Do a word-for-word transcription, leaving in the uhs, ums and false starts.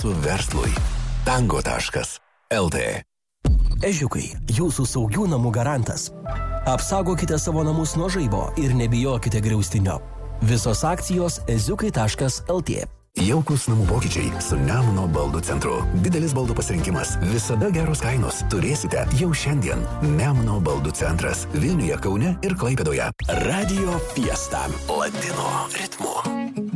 Su verslui. Tango taškas el tė. Ežiukai, jūsų saugių namų garantas. Apsaugokite savo namus nuo žaibo ir nebijokite griaustinio. Visos akcijos eziukai taškas el tė. Jaukus namų pokyčiai su Nemuno baldų centru. Didelis baldų pasirinkimas, visada geros kainos. Turėsite jau šiandien. Nemuno baldų centras Vilniuje, Kaune ir Klaipėdoje. Radio Fiesta. Latino ritmu.